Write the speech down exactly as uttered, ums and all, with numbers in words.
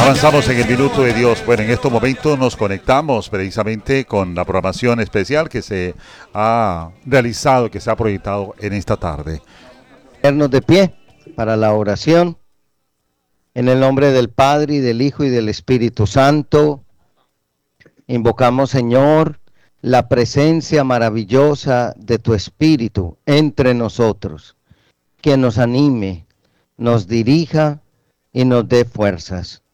Avanzamos en el Minuto de Dios. Bueno, en estos momentos nos conectamos precisamente con la programación especial que se ha realizado, que se ha proyectado en esta tarde. Ponernos de pie para la oración. En el nombre del Padre, y del Hijo, y del Espíritu Santo, invocamos, Señor, la presencia maravillosa de tu Espíritu entre nosotros, que nos anime, nos dirija y nos dé fuerzas.